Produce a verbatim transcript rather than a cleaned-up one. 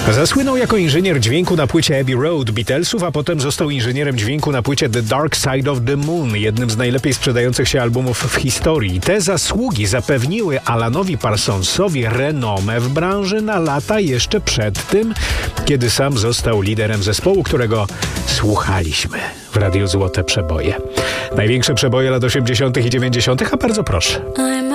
Zasłynął jako inżynier dźwięku na płycie Abbey Road Beatlesów, a potem został inżynierem dźwięku na płycie The Dark Side of the Moon, jednym z najlepiej sprzedających się albumów w historii. Te zasługi zapewniły Alanowi Parsonsowi renomę w branży na lata jeszcze przed tym, kiedy sam został liderem zespołu, którego słuchaliśmy w Radiu Złote Przeboje. Największe przeboje lat osiemdziesiątych i dziewięćdziesiątych, a bardzo proszę.